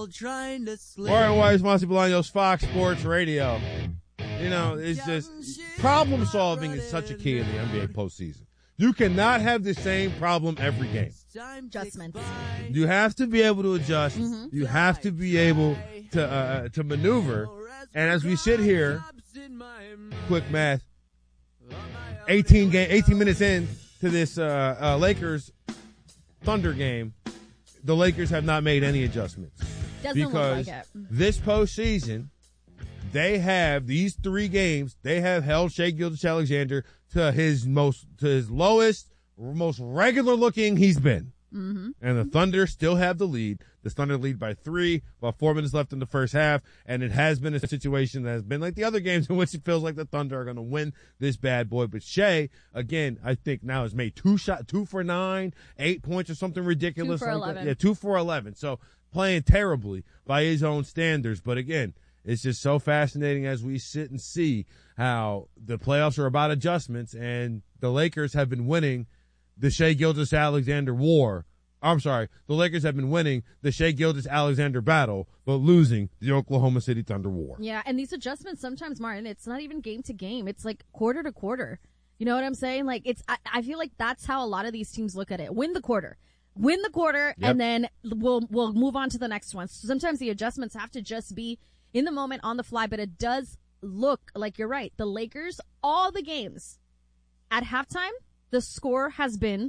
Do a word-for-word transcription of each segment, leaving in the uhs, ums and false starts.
all trying to slip. Warren Weiss, Monty Bolaños, Fox Sports Radio. You know, it's just problem solving is such a key in the N B A postseason. You cannot have the same problem every game. Adjustments. You have to be able to adjust. Mm-hmm. You have to be able to uh, to maneuver. And as we sit here, quick math, eighteen game, eighteen minutes in to this uh, uh, Lakers Thunder game, the Lakers have not made any adjustments. Doesn't because look like it. This postseason, they have these three games. They have held Shai Gilgeous-Alexander to his most, to his lowest, most regular looking he's been. Mm-hmm. And the Thunder still have the lead. The Thunder lead by three, about four minutes left in the first half. And it has been a situation that has been like the other games in which it feels like the Thunder are going to win this bad boy. But Shai, again, I think now has made two shot, two for nine, eight points or something ridiculous. Two for like eleven. That. Yeah, two for eleven. So playing terribly by his own standards. But again, it's just so fascinating as we sit and see how the playoffs are about adjustments, and the Lakers have been winning the Shai Gilgeous-Alexander war. I'm sorry, the Lakers have been winning the Shai Gilgeous-Alexander battle, but losing the Oklahoma City Thunder war. Yeah, and these adjustments sometimes, Martin, it's not even game to game. It's like quarter to quarter. You know what I'm saying? Like it's, I, I feel like that's how a lot of these teams look at it. Win the quarter. Win the quarter, Yep. and then we'll we'll move on to the next one. So sometimes the adjustments have to just be in the moment, on the fly, but it does look like you're right. The Lakers, all the games at halftime, the score has been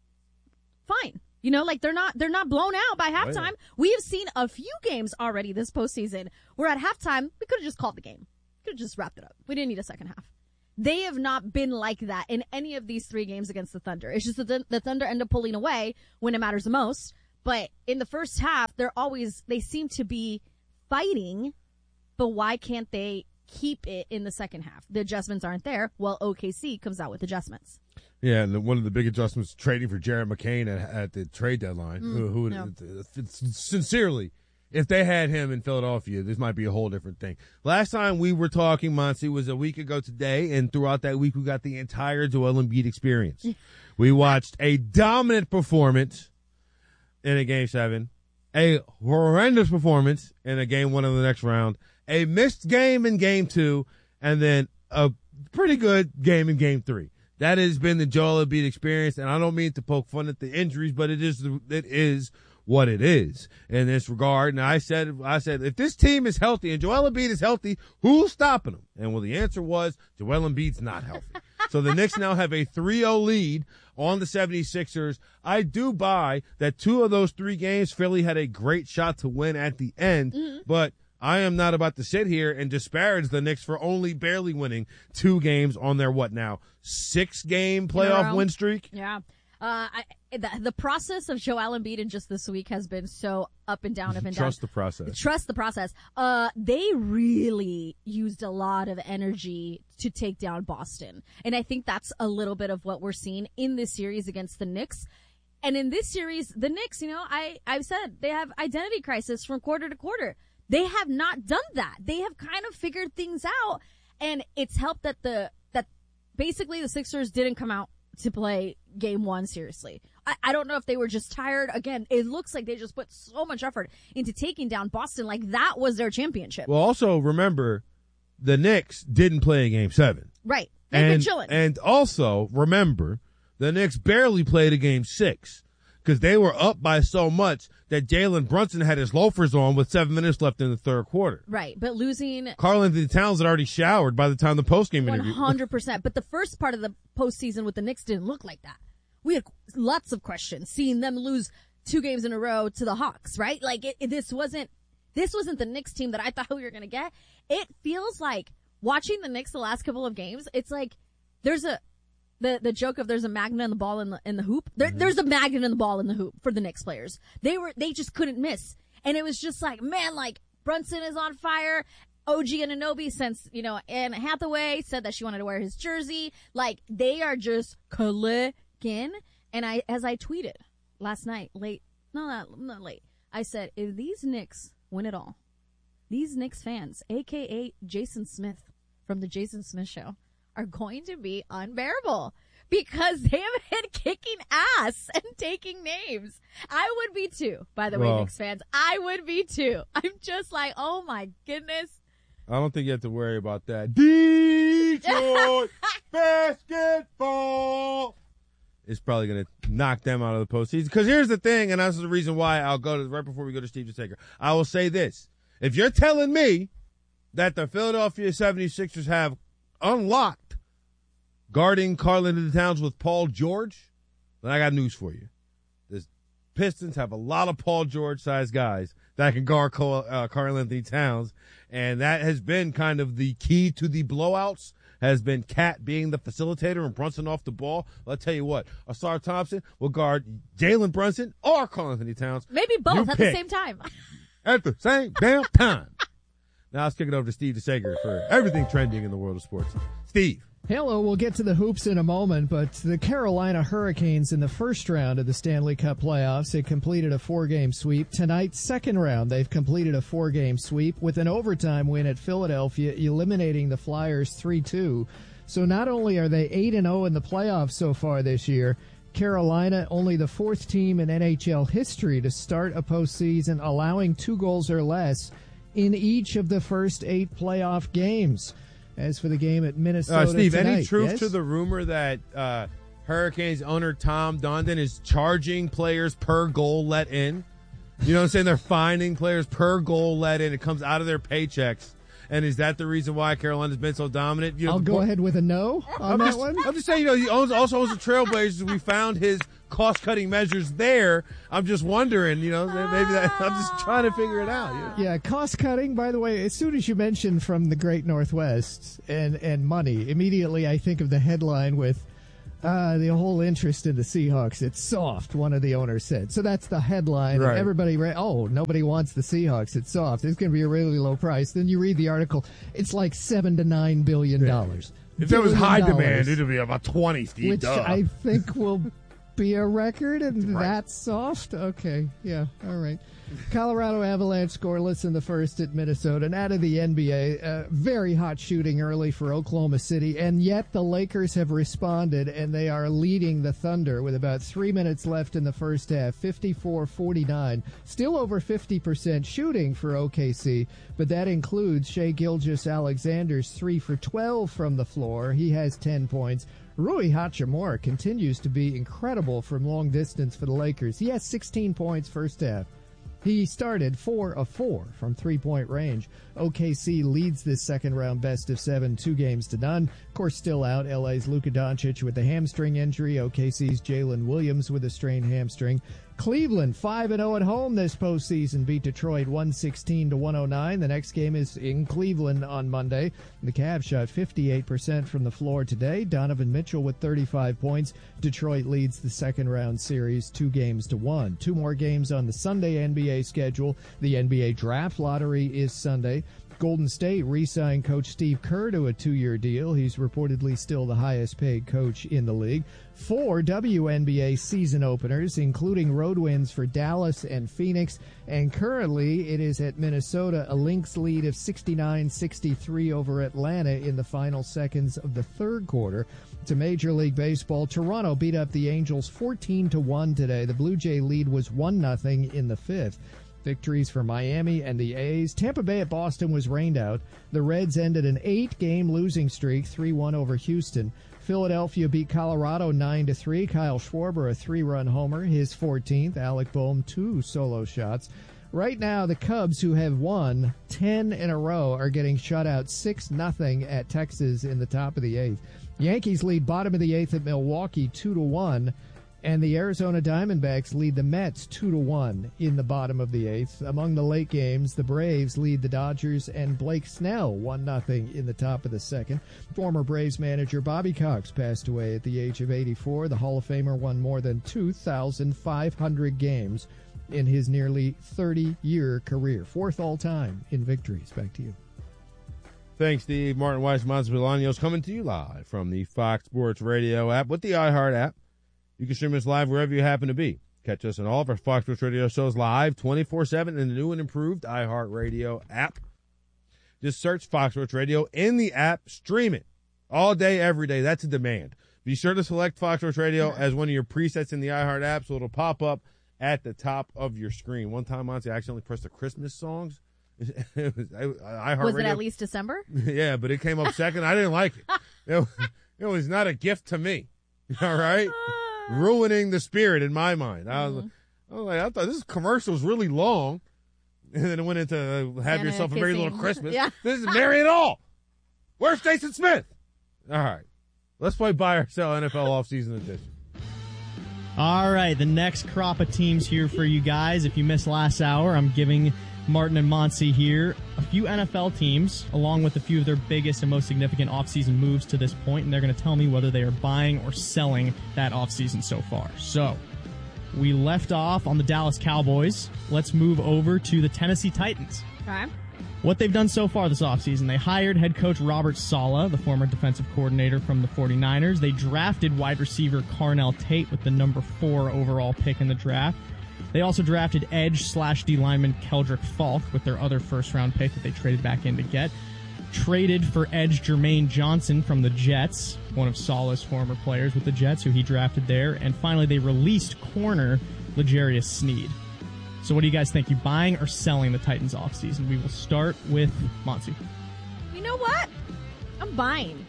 fine. You know, like they're not they're not blown out by halftime. Right. We have seen a few games already this postseason where at halftime we could have just called the game, could have just wrapped it up. We didn't need a second half. They have not been like that in any of these three games against the Thunder. It's just that the, the Thunder end up pulling away when it matters the most. But in the first half, they're always they seem to be fighting. But why can't they keep it in the second half? The adjustments aren't there. Well, O K C comes out with adjustments. Yeah, and one of the big adjustments, trading for Jared McCain at, at the trade deadline, Mm, who, who no. sincerely, if they had him in Philadelphia, this might be a whole different thing. Last time we were talking, Monty, was a week ago today, and throughout that week we got the entire Joel Embiid experience. We watched a dominant performance in a game seven, a horrendous performance in a game one of the next round, a missed game in game two, and then a pretty good game in game three. That has been the Joel Embiid experience, and I don't mean to poke fun at the injuries, but it is it is what it is in this regard. And I said, I said, if this team is healthy and Joel Embiid is healthy, who's stopping him? And well, the answer was Joel Embiid's not healthy. So the Knicks now have a three oh lead on the seventy-sixers. I do buy that two of those three games, Philly had a great shot to win at the end, mm-hmm. but I am not about to sit here and disparage the Knicks for only barely winning two games on their, what now, six-game playoff win streak? Yeah. Uh, I, the, the process of Joel Embiid in just this week has been so up and down, up and down. Trust the process. Trust the process. Uh, they really used a lot of energy to take down Boston. And I think that's a little bit of what we're seeing in this series against the Knicks. And in this series, the Knicks, you know, I, I've said they have identity crisis from quarter to quarter. They have not done that. They have kind of figured things out, and it's helped that the that basically the Sixers didn't come out to play game one seriously. I, I don't know if they were just tired. Again, it looks like they just put so much effort into taking down Boston, like that was their championship. Well, also remember, the Knicks didn't play game seven. Right. They've and, been chilling. And also remember, the Knicks barely played a game six, because they were up by so much that Jalen Brunson had his loafers on with seven minutes left in the third quarter. Right, but losing... Karl-Anthony Towns had already showered by the time the postgame interview. one hundred percent. But the first part of the postseason with the Knicks didn't look like that. We had lots of questions, seeing them lose two games in a row to the Hawks, right? Like, it, it, this wasn't this wasn't the Knicks team that I thought we were going to get. It feels like, watching the Knicks the last couple of games, it's like there's a... The the joke of there's a magnet in the ball in the in the hoop. There, mm-hmm. There's a magnet in the ball in the hoop for the Knicks players. They were they just couldn't miss, and it was just like, man, like Brunson is on fire. O G Anunoby, since you know Anne Hathaway said that she wanted to wear his jersey, like they are just clicking. And I, as I tweeted last night, late, no, not not late. I said, if these Knicks win it all, these Knicks fans, aka Jason Smith from the Jason Smith Show, are going to be unbearable, because they have been kicking ass and taking names. I would be too, by the Well, way, Knicks fans. I would be too. I'm just like, oh my goodness. I don't think you have to worry about that. Detroit basketball is probably going to knock them out of the postseason. Because here's the thing, and that's the reason why I'll go to, right before we go to Steve DeSager, I will say this. If you're telling me that the Philadelphia seventy-sixers have unlocked guarding Karl-Anthony Towns with Paul George, then I got news for you. The Pistons have a lot of Paul George-sized guys that can guard uh, Karl-Anthony Towns, and that has been kind of the key to the blowouts, has been Cat being the facilitator and Brunson off the ball. Well, I'll tell you what, Asar Thompson will guard Jalen Brunson or Karl-Anthony Towns. Maybe both You at pick. the same time. At the same damn time. Now let's kick it over to Steve DeSager for everything trending in the world of sports. Steve. Hello, we'll get to the hoops in a moment, but the Carolina Hurricanes in the first round of the Stanley Cup playoffs had completed a four-game sweep. Tonight, second round, they've completed a four-game sweep with an overtime win at Philadelphia, eliminating the Flyers three two. So not only are they eight and oh in the playoffs so far this year, Carolina, only the fourth team in N H L history to start a postseason allowing two goals or less in each of the first eight playoff games. As for the game at Minnesota Uh, Steve, tonight, any truth yes? to the rumor that uh, Hurricanes owner Tom Dundon is charging players per goal let in? You know what I'm saying? They're fining players per goal let in. It comes out of their paychecks. And is that the reason why Carolina's been so dominant? You know, I'll go ahead with a no on I'm that just, one. I'm just saying, you know, he owns, also owns the Trailblazers. We found his cost-cutting measures there. I'm just wondering, you know, maybe that, I'm just trying to figure it out. You know? Yeah, cost cutting, by the way, as soon as you mention from the Great Northwest and, and money, immediately I think of the headline with uh, the whole interest in the Seahawks. It's soft, one of the owners said. So that's the headline. Right. And everybody, re- oh, nobody wants the Seahawks. It's soft. It's going to be a really low price. Then you read the article. It's like seven to nine billion dollars. If there was Billion high dollars, demand, it would be about twenty, Steve. which Duh. I think will be a record, and Right. that's soft? Okay, yeah, all right. Colorado Avalanche scoreless in the first at Minnesota. And out of the N B A, uh, very hot shooting early for Oklahoma City, and yet the Lakers have responded, and they are leading the Thunder with about three minutes left in the first half, fifty-four forty-nine. Still over fifty percent shooting for O K C, but that includes Shai Gilgeous-Alexander's three for twelve from the floor. He has ten points. Rui Hachimura continues to be incredible from long distance for the Lakers. He has sixteen points first half. He started four of four from three-point range. O K C leads this second-round best of seven, two games to none. Of course, still out, L A's Luka Doncic with a hamstring injury. O K C's Jalen Williams with a strained hamstring. Cleveland, five and oh at home this postseason, beat Detroit one sixteen to one oh nine. The next game is in Cleveland on Monday. The Cavs shot fifty-eight percent from the floor today. Donovan Mitchell with thirty-five points. Detroit leads the second-round series two games to one. Two more games on the Sunday N B A schedule. The N B A draft lottery is Sunday. Golden State re-signed Coach Steve Kerr to a two-year deal. He's reportedly still the highest-paid coach in the league. Four W N B A season openers, including road wins for Dallas and Phoenix. And currently, it is at Minnesota, a Lynx lead of sixty-nine sixty-three over Atlanta in the final seconds of the third quarter. To Major League Baseball, Toronto beat up the Angels fourteen to one today. The Blue Jay lead was one nothing in the fifth. Victories for Miami and the A's. Tampa Bay at Boston was rained out. The Reds ended an eight-game losing streak, three one over Houston. Philadelphia beat Colorado nine to three. Kyle Schwarber, a three-run homer, his fourteenth. Alec Boehm, two solo shots. Right now, the Cubs, who have won ten in a row, are getting shut out six nothing at Texas in the top of the eighth. Yankees lead bottom of the eighth at Milwaukee two to one. And the Arizona Diamondbacks lead the Mets two to one in the bottom of the eighth. Among the late games, the Braves lead the Dodgers and Blake Snell one nothing in the top of the second. Former Braves manager Bobby Cox passed away at the age of eighty-four. The Hall of Famer won more than two thousand five hundred games in his nearly thirty-year career. Fourth all-time in victories. Back to you. Thanks, Steve. Martin Weiss, Montes Bolaños, coming to you live from the Fox Sports Radio app with the iHeart app. You can stream us live wherever you happen to be. Catch us on all of our Fox Sports Radio shows live twenty-four seven in the new and improved iHeartRadio app. Just search Fox Sports Radio in the app. Stream it all day, every day. That's a demand Be sure to select Fox Sports Radio as one of your presets in the iHeart app, so it'll pop up at the top of your screen. One time, Monty, I accidentally pressed the Christmas songs. it was, I, iHeart was Radio. it at least December? Yeah, but it came up second. I didn't like it. It, it was not a gift to me. All right? Ruining the spirit in my mind. I was, I was like, I thought this commercial was really long. And then it went into uh, have Santa yourself a kissing. Merry Little Christmas. Yeah. This is Merry at all. Where's Jason Smith? All right. Let's play Buy or Sell N F L Offseason Edition. All right, the next crop of teams here for you guys. If you missed last hour, I'm giving Martin and Monty here a few N F L teams, along with a few of their biggest and most significant offseason moves to this point, and they're going to tell me whether they are buying or selling that offseason so far. So, we left off on the Dallas Cowboys. Let's move over to the Tennessee Titans. Okay. What they've done so far this offseason, they hired head coach Robert Saleh, the former defensive coordinator from the 49ers. They drafted wide receiver Carnell Tate with the number four overall pick in the draft. They also drafted edge slash D lineman Keldrick Falk with their other first-round pick that they traded back in to get. Traded for edge Jermaine Johnson from the Jets, one of Saleh's former players with the Jets, who he drafted there. And finally, they released corner L'Jarius Sneed. So what do you guys think? You buying or selling the Titans offseason? We will start with Monty. You know what? I'm buying.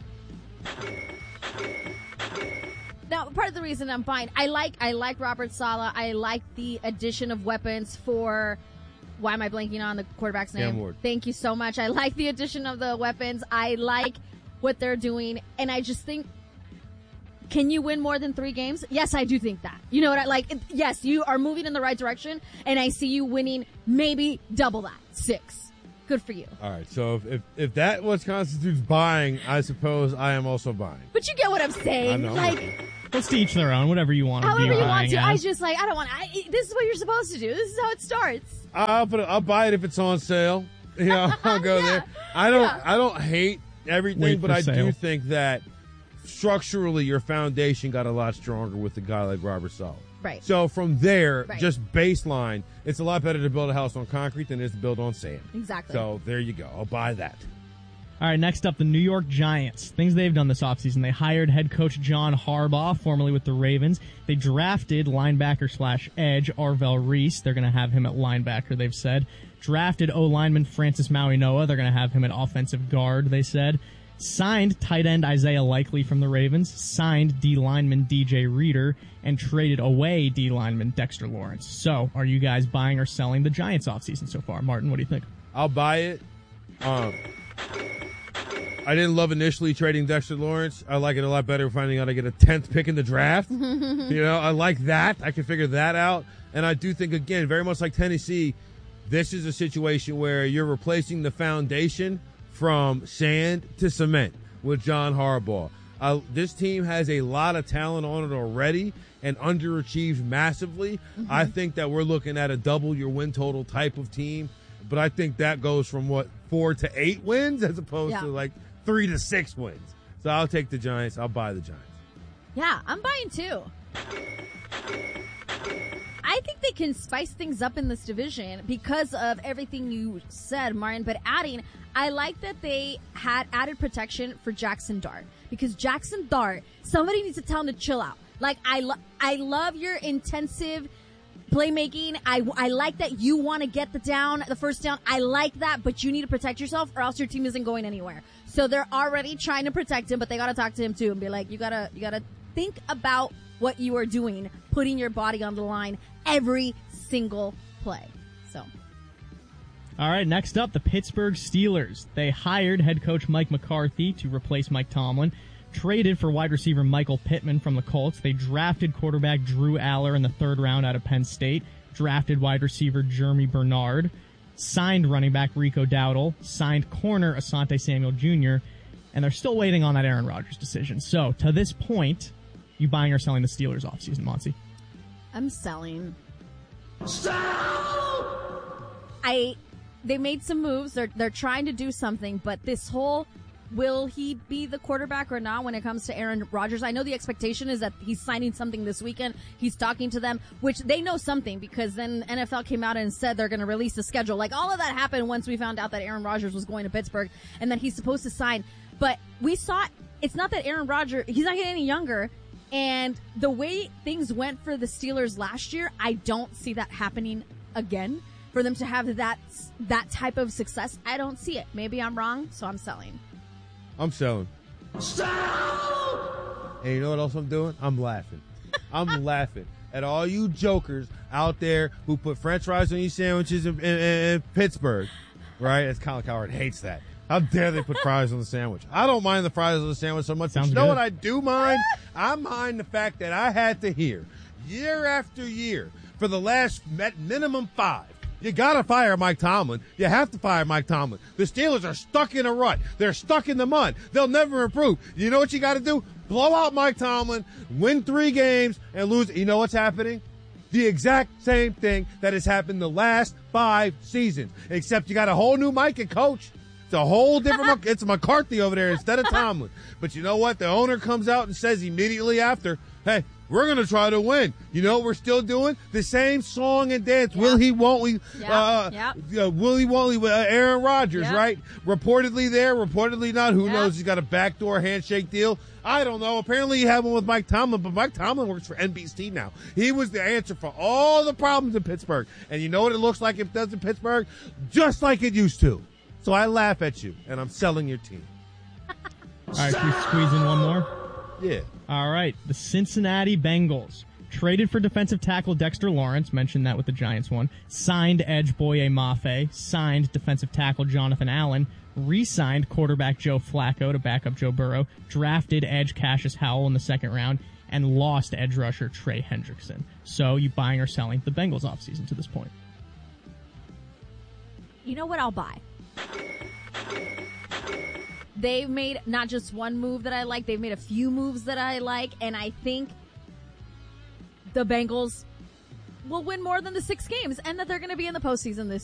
Now, part of the reason I'm buying, I like I like Robert Saleh. I like the addition of weapons for, why am I blanking on the quarterback's name? Cam Ward. Thank you so much. I like the addition of the weapons. I like what they're doing. And I just think, can you win more than three games? Yes, I do think that. You know what I like? It, yes, you are moving in the right direction, and I see you winning maybe double that, six. Good for you. All right, so if, if, if that what constitutes buying, I suppose I am also buying. But you get what I'm saying. I know. Like, Let's to each their own, whatever you want to however be you want buying to. I as. just like, I don't want I, this is what you're supposed to do. This is how it starts. I'll put it, I'll buy it if it's on sale. You know, I'll go Yeah. there. I don't Yeah. I don't hate everything, Wait but for I do sale. think that structurally your foundation got a lot stronger with a guy like Robert Saleh. Right. So from there, Right. just baseline, it's a lot better to build a house on concrete than it is to build on sand. Exactly. So there you go. I'll buy that. All right, next up, the New York Giants. Things they've done this offseason. They hired head coach John Harbaugh, formerly with the Ravens. They drafted linebacker slash edge Arvell Reese. They're going to have him at linebacker, they've said. Drafted O-lineman Francis Maui-Noa. They're going to have him at offensive guard, they said. Signed tight end Isaiah Likely from the Ravens. Signed D lineman D J Reader. And traded away D lineman Dexter Lawrence. So, are you guys buying or selling the Giants offseason so far? Martin, what do you think? I'll buy it. Um, I didn't love initially trading Dexter Lawrence. I like it a lot better finding out I get a tenth pick in the draft. You know, I like that. I can figure that out. And I do think, again, very much like Tennessee, this is a situation where you're replacing the foundation from sand to cement with John Harbaugh. Uh, this team has a lot of talent on it already and underachieved massively. Mm-hmm. I think that we're looking at a double your win total type of team. But I think that goes from, what, four to eight wins as opposed Yeah. to, like, three to six wins. So I'll take the Giants. I'll buy the Giants. Yeah, I'm buying too. I think they can spice things up in this division because of everything you said, Martin. But adding, I like that they had added protection for Jackson Dart. Because Jackson Dart, somebody needs to tell him to chill out. Like, I, lo- I love your intensive playmaking. I, I like that you want to get the down, the first down. I like that, but you need to protect yourself or else your team isn't going anywhere. So they're already trying to protect him, but they got to talk to him too and be like, you gotta, you gotta think about what you are doing, putting your body on the line every single play. So. All right, next up, the Pittsburgh Steelers. They hired head coach Mike McCarthy to replace Mike Tomlin. Traded for wide receiver Michael Pittman from the Colts. They drafted quarterback Drew Aller in the third round out of Penn State. Drafted wide receiver Jeremy Bernard. Signed running back Rico Dowdle. Signed corner Asante Samuel Junior And they're still waiting on that Aaron Rodgers decision. So, to this point, you buying or selling the Steelers offseason, Monty? I'm selling. Sell! I, they made some moves. They're, they're trying to do something, but this whole, will he be the quarterback or not when it comes to Aaron Rodgers? I know the expectation is that he's signing something this weekend. He's talking to them, which they know something because then N F L came out and said they're going to release the schedule. Like, all of that happened once we found out that Aaron Rodgers was going to Pittsburgh and that he's supposed to sign. But we saw it's not that Aaron Rodgers, he's not getting any younger. And the way things went for the Steelers last year, I don't see that happening again. For them to have that that type of success, I don't see it. Maybe I'm wrong, so I'm selling. I'm selling. Sell! And you know what else I'm doing? I'm laughing. I'm laughing at all you jokers out there who put French fries on your sandwiches in, in, in Pittsburgh, right? As Colin Cowherd hates that. How dare they put fries on the sandwich? I don't mind the fries on the sandwich so much. Sounds but you know good. what I do mind? I mind the fact that I had to hear year after year for the last at minimum five. You gotta fire Mike Tomlin. You have to fire Mike Tomlin. The Steelers are stuck in a rut. They're stuck in the mud. They'll never improve. You know what you gotta do? Blow out Mike Tomlin, win three games, and lose. You know what's happening? The exact same thing that has happened the last five seasons. Except you got a whole new Mike and coach. It's a whole different, it's McCarthy over there instead of Tomlin. But you know what? The owner comes out and says immediately after, hey, we're going to try to win. You know what we're still doing? The same song and dance. Yeah. Will he, won't we? Yeah. Uh, Yeah. uh, will he, won't he? With uh, Aaron Rodgers, Yeah. right? Reportedly there, reportedly not. Who Yeah. knows? He's got a backdoor handshake deal. I don't know. Apparently he had one with Mike Tomlin, but Mike Tomlin works for N B C now. He was the answer for all the problems in Pittsburgh. And you know what it looks like it does in Pittsburgh? Just like it used to. So I laugh at you, and I'm selling your team. All right, can we squeeze in one more? Yeah. All right, the Cincinnati Bengals traded for defensive tackle Dexter Lawrence, mentioned that with the Giants one, signed edge Boye Mafe, signed defensive tackle Jonathan Allen, re-signed quarterback Joe Flacco to back up Joe Burrow, drafted edge Cassius Howell in the second round, and lost edge rusher Trey Hendrickson. So you buying or selling the Bengals offseason to this point? You know what? I'll buy. They've made not just one move that I like, they've made a few moves that I like, and I think the Bengals will win more than the six games and that they're going to be in the postseason this